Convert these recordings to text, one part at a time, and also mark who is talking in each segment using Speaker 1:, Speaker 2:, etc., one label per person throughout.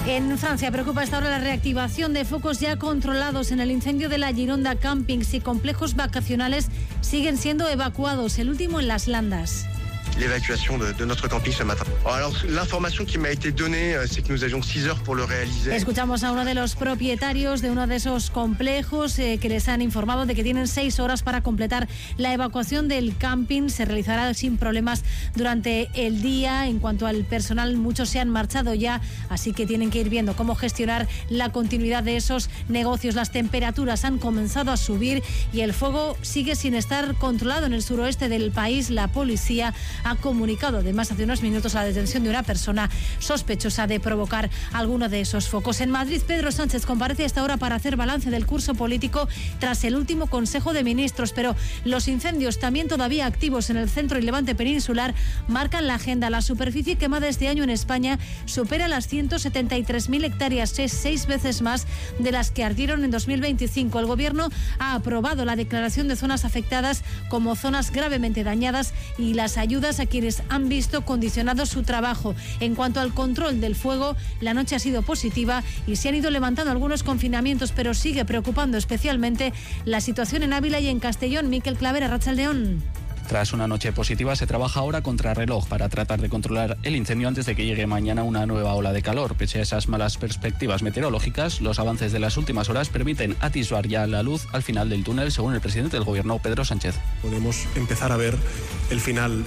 Speaker 1: En Francia preocupa hasta ahora la reactivación de focos ya controlados en el incendio de la Gironda Campings y complejos vacacionales siguen siendo evacuados, el último en las Landas.
Speaker 2: L'évacuation de notre camping ce matin. Alors, l'information qui m'a été donnée, c'est que nous avions 6 heures pour le réaliser.
Speaker 1: Escuchamos a uno de los propietarios de uno de esos complejos que les han informado de que tienen 6 horas para completar la evacuación del camping. Se realizará sin problemas durante el día. En cuanto al personal, muchos se han marchado ya, así que tienen que ir viendo cómo gestionar la continuidad de esos negocios. Las temperaturas han comenzado a subir y el fuego sigue sin estar controlado en el suroeste del país. La policía ha comunicado además hace unos minutos la detención de una persona sospechosa de provocar alguno de esos focos. En Madrid, Pedro Sánchez comparece hasta ahora para hacer balance del curso político tras el último Consejo de Ministros, pero los incendios, también todavía activos en el centro y levante peninsular, marcan la agenda. La superficie quemada este año en España supera las 173.000 hectáreas, es 6 veces más de las que ardieron en 2025. El Gobierno ha aprobado la declaración de zonas afectadas como zonas gravemente dañadas y las ayudas a quienes han visto condicionado su trabajo. En cuanto al control del fuego, la noche ha sido positiva y se han ido levantando algunos confinamientos, pero sigue preocupando especialmente la situación en Ávila y en Castellón. Miquel Claver, Arratsaldeon.
Speaker 3: Tras una noche positiva, se trabaja ahora contra reloj para tratar de controlar el incendio antes de que llegue mañana una nueva ola de calor. Pese a esas malas perspectivas meteorológicas, los avances de las últimas horas permiten atisbar ya la luz al final del túnel, según el presidente del Gobierno, Pedro Sánchez.
Speaker 4: Podemos empezar a ver el final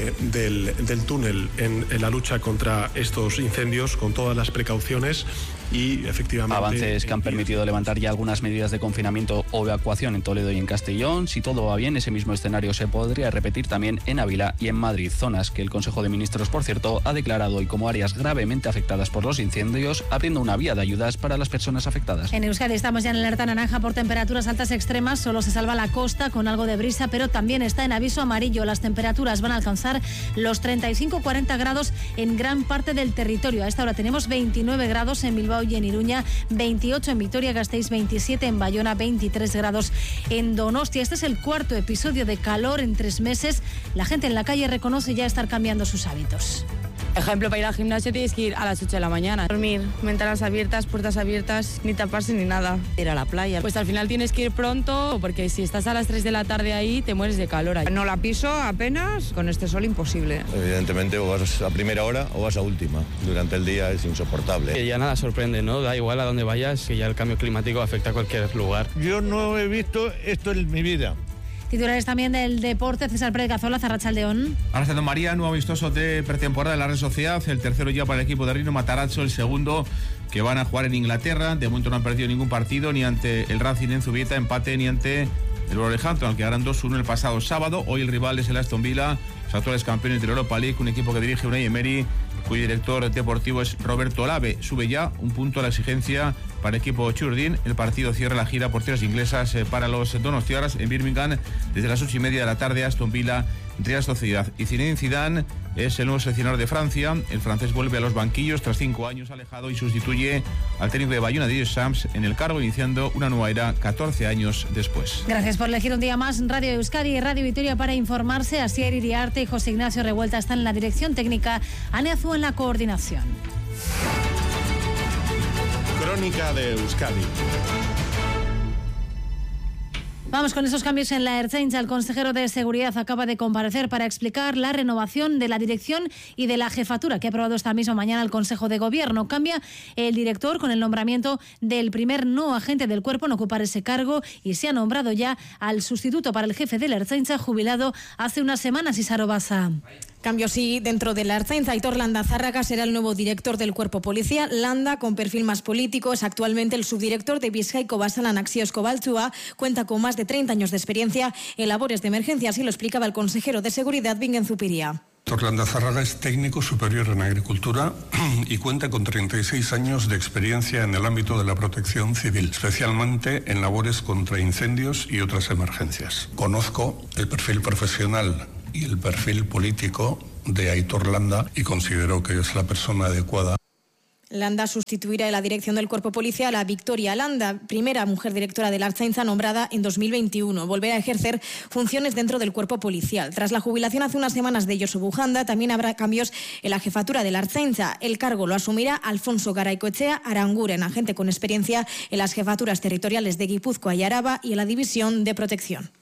Speaker 4: del túnel en la lucha contra estos incendios con todas las precauciones y efectivamente...
Speaker 3: Avances que han permitido levantar ya algunas medidas de confinamiento o evacuación en Toledo y en Castellón. Si todo va bien, ese mismo escenario se podría repetir también en Ávila y en Madrid, zonas que el Consejo de Ministros, por cierto, ha declarado hoy como áreas gravemente afectadas por los incendios, abriendo una vía de ayudas para las personas afectadas.
Speaker 1: En Euskadi estamos ya en alerta naranja por temperaturas altas extremas. Solo se salva la costa con algo de brisa, pero también está en aviso amarillo. Las temperaturas van a alcanzar los 35-40 grados en gran parte del territorio. A esta hora tenemos 29 grados en Bilbao y en Iruña, 28 en Vitoria-Gasteiz, 27 en Bayona, 23 grados en Donostia. Este es el cuarto episodio de calor en 3 meses. La gente en la calle reconoce ya estar cambiando sus hábitos.
Speaker 5: Ejemplo, para ir al gimnasio tienes que ir a las 8 de la mañana. Dormir, ventanas abiertas, puertas abiertas, ni taparse ni nada. Ir a la playa. Pues al final tienes que ir pronto, porque si estás a las 3 de la tarde ahí, te mueres de calor ahí.
Speaker 6: No la piso apenas, con este sol imposible.
Speaker 7: Evidentemente o vas a primera hora o vas a última. Durante el día es insoportable.
Speaker 8: Que ya nada sorprende, ¿no? Da igual a dónde vayas, que ya el cambio climático afecta a cualquier lugar.
Speaker 9: Yo no he visto esto en mi vida.
Speaker 1: Titulares también del deporte, César Pérez Cazorla, Arratsaldeon.
Speaker 10: Arratsaldeon, María, nuevo amistoso de pretemporada de la Real Sociedad, el tercero ya para el equipo de Rino Matarazzo, el segundo que van a jugar en Inglaterra. De momento no han perdido ningún partido, ni ante el Racing en Zubieta, empate, ni ante el Wolverhampton, al que ganaron 2-1 el pasado sábado. Hoy el rival es el Aston Villa, los actuales campeones de la Europa League, un equipo que dirige Unai Emery, cuyo director deportivo es Roberto Olave. Sube ya un punto a la exigencia para el equipo Churdin. El partido cierra la gira por tierras inglesas para los donostiarras en Birmingham desde las 8:30 de la tarde. Aston Villa, Real Sociedad. Y Zinedine Zidane es el nuevo seleccionador de Francia. El francés vuelve a los banquillos tras 5 años alejado y sustituye al técnico de Bayona, Didier Champs, en el cargo, iniciando una nueva era 14 años después.
Speaker 1: Gracias por elegir un día más Radio Euskadi y Radio Vitoria para informarse. Asier Iriarte y José Ignacio Revuelta están en la dirección técnica, Ane Azúa en la coordinación.
Speaker 11: Crónica de Euskadi.
Speaker 1: Vamos con esos cambios en la Ertzaintza. El consejero de Seguridad acaba de comparecer para explicar la renovación de la dirección y de la jefatura que ha aprobado esta misma mañana el Consejo de Gobierno. Cambia el director con el nombramiento del primer no agente del cuerpo en ocupar ese cargo y se ha nombrado ya al sustituto para el jefe de la Ertzaintza, jubilado hace unas semanas, Isaro Baza.
Speaker 12: Cambio sí dentro de la Ertzaintza. Aitor Landazárraga será el nuevo director del cuerpo policial. Landa, con perfil más político, es actualmente el subdirector de Bizkaiko Basalan Accióz Kobaltzua. Cuenta con más de 30 años de experiencia en labores de emergencia, así lo explicaba el consejero de Seguridad, Bingen Zupiria.
Speaker 13: Aitor Landazárraga es técnico superior en agricultura y cuenta con 36 años de experiencia en el ámbito de la protección civil, especialmente en labores contra incendios y otras emergencias. Conozco el perfil profesional y el perfil político de Aitor Landa y considero que es la persona adecuada.
Speaker 12: Landa sustituirá en la dirección del cuerpo policial a Victoria Landa, primera mujer directora de la Ertzaintza nombrada en 2021. Volverá a ejercer funciones dentro del cuerpo policial. Tras la jubilación hace unas semanas de Josu Bujanda, también habrá cambios en la jefatura de la Ertzaintza. El cargo lo asumirá Alfonso Garaycoechea Aranguren, agente con experiencia en las jefaturas territoriales de Guipúzcoa y Araba y en la división de protección.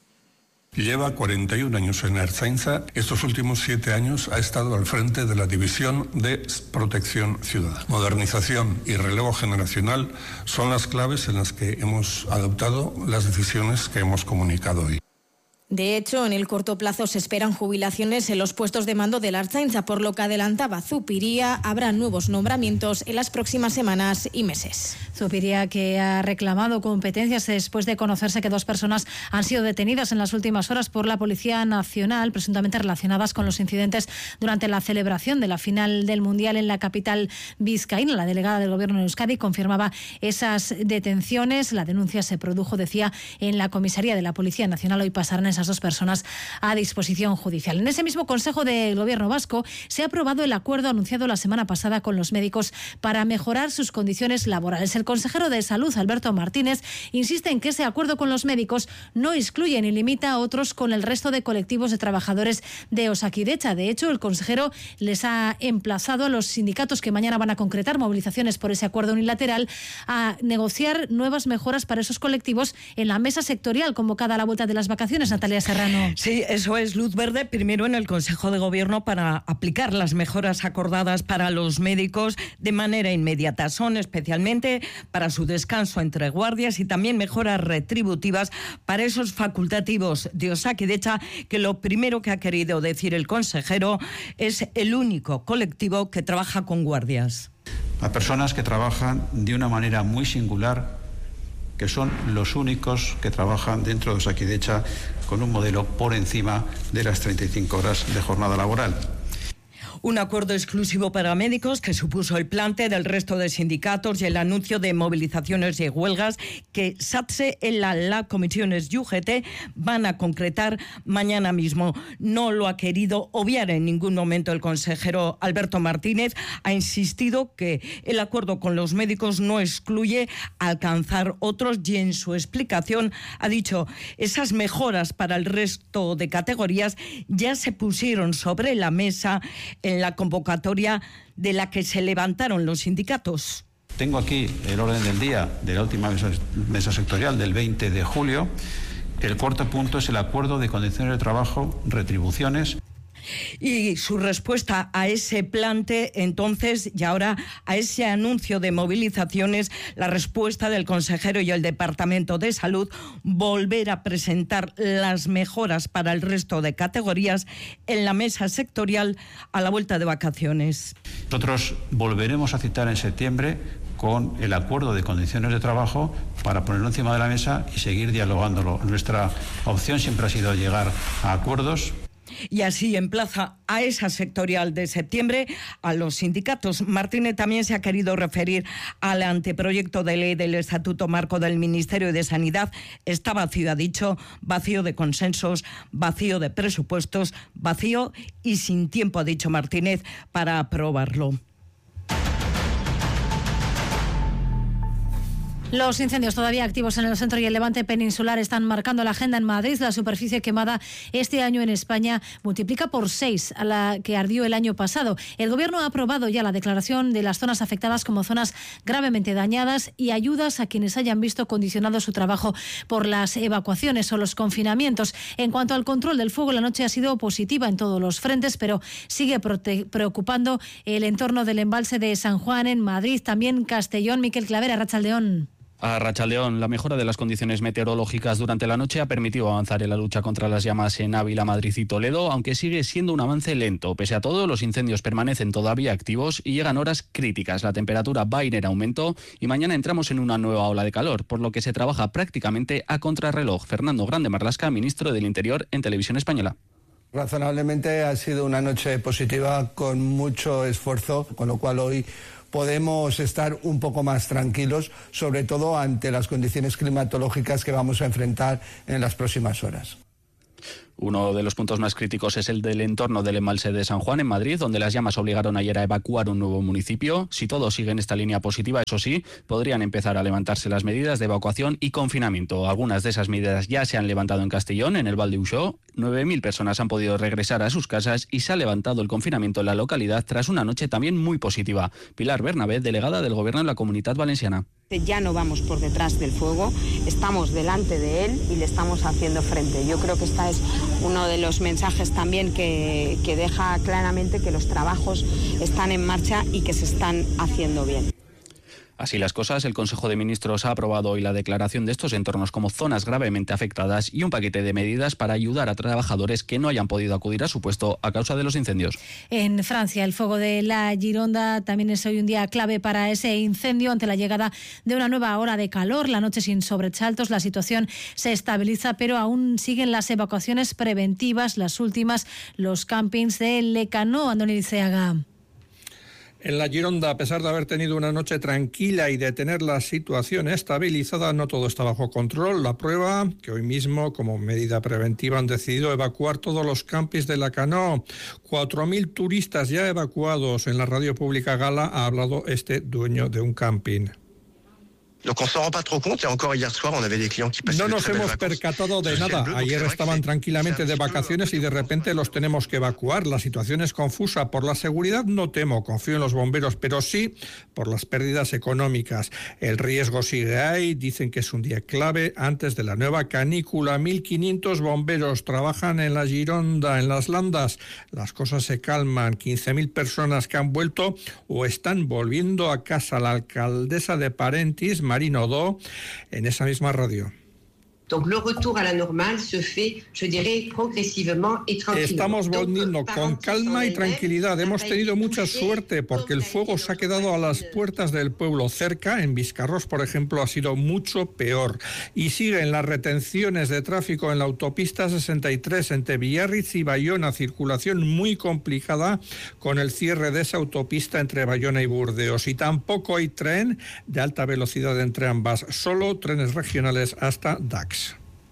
Speaker 13: Lleva 41 años en Ertzaintza. Estos últimos 7 años ha estado al frente de la División de Protección Ciudadana. Modernización y relevo generacional son las claves en las que hemos adoptado las decisiones que hemos comunicado hoy.
Speaker 12: De hecho, en el corto plazo se esperan jubilaciones en los puestos de mando de la Ertzaintza, por lo que adelantaba Zupiria, habrá nuevos nombramientos en las próximas semanas y meses.
Speaker 1: Zupiria, que ha reclamado competencias después de conocerse que 2 personas han sido detenidas en las últimas horas por la Policía Nacional, presuntamente relacionadas con los incidentes durante la celebración de la final del Mundial en la capital vizcaína. La delegada del Gobierno de Euskadi confirmaba esas detenciones. La denuncia se produjo, decía, en la comisaría de la Policía Nacional. Hoy pasarán esas 2 personas a disposición judicial. En ese mismo Consejo del Gobierno vasco se ha aprobado el acuerdo anunciado la semana pasada con los médicos para mejorar sus condiciones laborales. El consejero de Salud, Alberto Martínez, insiste en que ese acuerdo con los médicos no excluye ni limita a otros con el resto de colectivos de trabajadores de Osakidetza. De hecho, el consejero les ha emplazado a los sindicatos que mañana van a concretar movilizaciones por ese acuerdo unilateral a negociar nuevas mejoras para esos colectivos en la mesa sectorial convocada a la vuelta de las vacaciones. Natalia Serrano.
Speaker 14: Sí, eso es luz verde primero en el Consejo de Gobierno para aplicar las mejoras acordadas para los médicos de manera inmediata. Son especialmente para su descanso entre guardias y también mejoras retributivas para esos facultativos de Osakidetza, que lo primero que ha querido decir el consejero es el único colectivo que trabaja con guardias.
Speaker 15: A personas que trabajan de una manera muy singular, que son los únicos que trabajan dentro de Osakidetza con un modelo por encima de las 35 horas de jornada laboral.
Speaker 14: Un acuerdo exclusivo para médicos que supuso el plante del resto de sindicatos y el anuncio de movilizaciones y huelgas que SATSE en la comisiones UGT van a concretar mañana mismo. No lo ha querido obviar en ningún momento el consejero Alberto Martínez. Ha insistido que el acuerdo con los médicos no excluye alcanzar otros y en su explicación ha dicho esas mejoras para el resto de categorías ya se pusieron sobre la mesa en la convocatoria de la que se levantaron los sindicatos.
Speaker 15: Tengo aquí el orden del día de la última mesa sectorial del 20 de julio. El cuarto punto es el acuerdo de condiciones de trabajo, retribuciones.
Speaker 14: Y su respuesta a ese plante, entonces, y ahora a ese anuncio de movilizaciones, la respuesta del consejero y el Departamento de Salud, volver a presentar las mejoras para el resto de categorías en la mesa sectorial a la vuelta de vacaciones.
Speaker 15: Nosotros volveremos a citar en septiembre con el acuerdo de condiciones de trabajo para ponerlo encima de la mesa y seguir dialogándolo. Nuestra opción siempre ha sido llegar a acuerdos.
Speaker 14: Y así emplaza a esa sectorial de septiembre a los sindicatos. Martínez también se ha querido referir al anteproyecto de ley del Estatuto Marco del Ministerio de Sanidad. Está vacío, ha dicho, vacío de consensos, vacío de presupuestos, vacío y sin tiempo, ha dicho Martínez, para aprobarlo.
Speaker 1: Los incendios todavía activos en el centro y el levante peninsular están marcando la agenda en Madrid. La superficie quemada este año en España multiplica por 6 a la que ardió el año pasado. El Gobierno ha aprobado ya la declaración de las zonas afectadas como zonas gravemente dañadas y ayudas a quienes hayan visto condicionado su trabajo por las evacuaciones o los confinamientos. En cuanto al control del fuego, la noche ha sido positiva en todos los frentes, pero sigue preocupando el entorno del embalse de San Juan en Madrid, también Castellón. Miquel Clavera, Arratsaldeón.
Speaker 3: A Arratsaldeón, la mejora de las condiciones meteorológicas durante la noche ha permitido avanzar en la lucha contra las llamas en Ávila, Madrid y Toledo, aunque sigue siendo un avance lento. Pese a todo, los incendios permanecen todavía activos y llegan horas críticas. La temperatura va a ir en aumento y mañana entramos en una nueva ola de calor, por lo que se trabaja prácticamente a contrarreloj. Fernando Grande Marlaska, ministro del Interior en Televisión Española.
Speaker 16: Razonablemente ha sido una noche positiva con mucho esfuerzo, con lo cual hoy podemos estar un poco más tranquilos, sobre todo ante las condiciones climatológicas que vamos a enfrentar en las próximas horas.
Speaker 3: Uno de los puntos más críticos es el del entorno del embalse de San Juan en Madrid, donde las llamas obligaron ayer a evacuar un nuevo municipio. Si todo sigue en esta línea positiva, eso sí, podrían empezar a levantarse las medidas de evacuación y confinamiento. Algunas de esas medidas ya se han levantado en Castellón, en el Val de Uixó. 9.000 personas han podido regresar a sus casas y se ha levantado el confinamiento en la localidad tras una noche también muy positiva. Pilar Bernabé, delegada del Gobierno en la Comunidad Valenciana.
Speaker 17: Ya no vamos por detrás del fuego, estamos delante de él y le estamos haciendo frente. Yo creo que este es uno de los mensajes también que deja claramente que los trabajos están en marcha y que se están haciendo bien.
Speaker 3: Así las cosas, el Consejo de Ministros ha aprobado hoy la declaración de estos entornos como zonas gravemente afectadas y un paquete de medidas para ayudar a trabajadores que no hayan podido acudir a su puesto a causa de los incendios.
Speaker 1: En Francia, el fuego de la Gironda también es hoy un día clave para ese incendio ante la llegada de una nueva ola de calor. La noche sin sobresaltos, la situación se estabiliza, pero aún siguen las evacuaciones preventivas, las últimas, los campings de Lecano. Andoni Liceaga.
Speaker 18: En la Gironda, a pesar de haber tenido una noche tranquila y de tener la situación estabilizada, no todo está bajo control. La prueba, que hoy mismo, como medida preventiva, han decidido evacuar todos los campings de Lecano. 4.000 turistas ya evacuados. En la radio pública Gala ha hablado este dueño de un camping.
Speaker 2: Donc on s'en rend pas trop compte. Et encore hier soir, on avait des clients qui passaient
Speaker 18: No
Speaker 2: de
Speaker 18: nos
Speaker 2: très belles
Speaker 18: hemos
Speaker 2: vacances.
Speaker 18: percatado de nada. Ayer estaban tranquilamente de vacaciones y de repente los tenemos que evacuar. La situación es confusa. Por la seguridad no temo, confío en los bomberos, pero sí por las pérdidas económicas. El riesgo sigue ahí. Dicen que es un día clave antes de la nueva canícula. 1.500 bomberos trabajan en la Gironda, en las Landas. Las cosas se calman. 15.000 personas que han vuelto o están volviendo a casa. La alcaldesa de Parentis, Marino Do, en esa misma radio.
Speaker 19: Donc le retour à la normale se fait, je dirais, progresivement et tranquillement.
Speaker 18: Estamos volviendo con calma y tranquilidad. Hemos tenido mucha suerte porque el fuego se ha quedado a las puertas del pueblo cerca. En Viscarros, por ejemplo, ha sido mucho peor. Y siguen las retenciones de tráfico en la autopista 63 entre Biarritz y Bayona. Circulación muy complicada con el cierre de esa autopista entre Bayona y Burdeos. Y tampoco hay tren de alta velocidad entre ambas. Solo trenes regionales hasta Dax.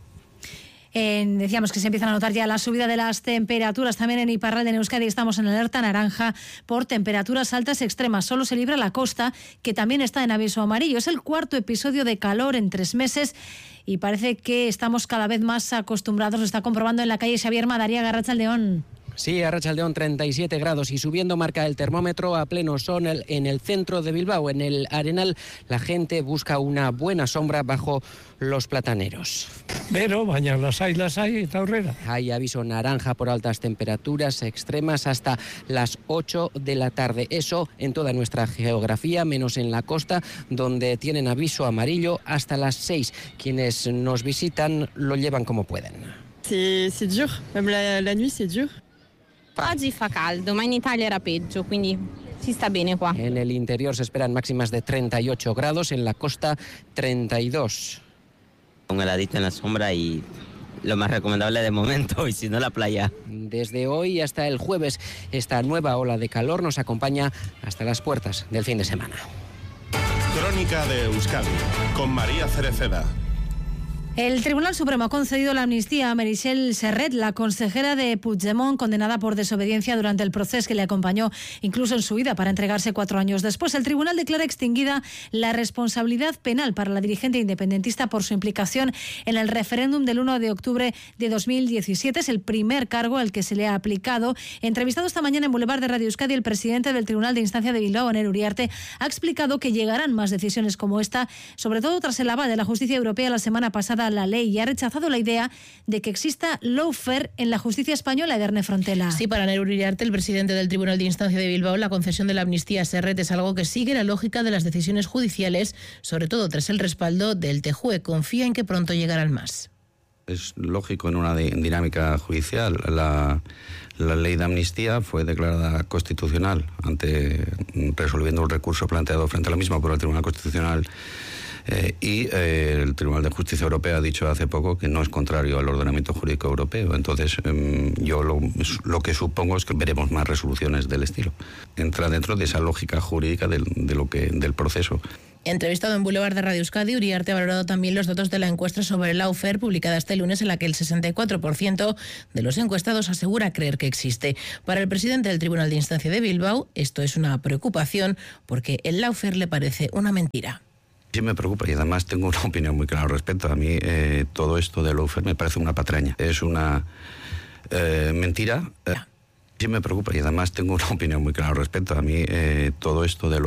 Speaker 1: Decíamos que se empiezan a notar ya la subida de las temperaturas. También en Iparralde, en Euskadi, estamos en alerta naranja por temperaturas altas extremas. Solo se libra la costa, que también está en aviso amarillo. Es el cuarto episodio de calor en 3 meses y parece que estamos cada vez más acostumbrados. Lo está comprobando en la calle Xavier Madariaga, Arratsaldeón.
Speaker 20: Sí, Arratsaldeón, 37 grados y subiendo marca el termómetro a pleno sol en el centro de Bilbao. En el Arenal la gente busca una buena sombra bajo los plataneros.
Speaker 9: Pero baina lasai eta aurrera.
Speaker 20: Hay aviso naranja por altas temperaturas extremas hasta las 8 de la tarde. Eso en toda nuestra geografía, menos en la costa, donde tienen aviso amarillo hasta las 6. Quienes nos visitan lo llevan como pueden.
Speaker 5: C'est dur, même la nuit c'est dur.
Speaker 21: Oggi fa caldo, ma in Italia era peggio, quindi si sta bene qua.
Speaker 20: En el interior se esperan máximas de 38 grados, en la costa 32.
Speaker 22: Un heladito en la sombra y lo más recomendable de momento, y si no la playa.
Speaker 20: Desde hoy hasta el jueves, esta nueva ola de calor nos acompaña hasta las puertas del fin de semana.
Speaker 11: Crónica de Euskadi, con María Cereceda.
Speaker 1: El Tribunal Supremo ha concedido la amnistía a Meritxell Serret, la consejera de Puigdemont, condenada por desobediencia durante el proceso que le acompañó incluso en su vida para entregarse 4 años después. El tribunal declara extinguida la responsabilidad penal para la dirigente independentista por su implicación en el referéndum del 1 de octubre de 2017. Es el primer cargo al que se le ha aplicado. Entrevistado esta mañana en Boulevard de Radio Euskadi, el presidente del Tribunal de Instancia de Bilbao, Oner Uriarte, ha explicado que llegarán más decisiones como esta, sobre todo tras el aval de la justicia europea la semana pasada a la ley, y ha rechazado la idea de que exista lawfare en la justicia española. Ederne Frontela.
Speaker 23: Sí, para Oner Uriarte, el presidente del Tribunal de Instancia de Bilbao, la concesión de la amnistía a Serret es algo que sigue la lógica de las decisiones judiciales, sobre todo tras el respaldo del TJUE. Confía en que pronto llegarán más.
Speaker 24: Es lógico en una dinámica judicial. La ley de amnistía fue declarada constitucional resolviendo el recurso planteado frente a la misma por el Tribunal Constitucional. Y el Tribunal de Justicia Europea ha dicho hace poco que no es contrario al ordenamiento jurídico europeo. Entonces, yo lo que supongo es que veremos más resoluciones del estilo. Entra dentro de esa lógica jurídica del proceso.
Speaker 23: Entrevistado en Boulevard de Radio Euskadi, Uriarte ha valorado también los datos de la encuesta sobre el lawfare publicada este lunes, en la que el 64% de los encuestados asegura creer que existe. Para el presidente del Tribunal de Instancia de Bilbao, esto es una preocupación porque el lawfare le parece una mentira.
Speaker 24: Sí me preocupa y además tengo una opinión muy clara al respecto. A mí todo esto del lawfare me parece una patraña. Es una mentira. Sí me preocupa y además tengo una opinión muy clara al respecto. A mí todo esto del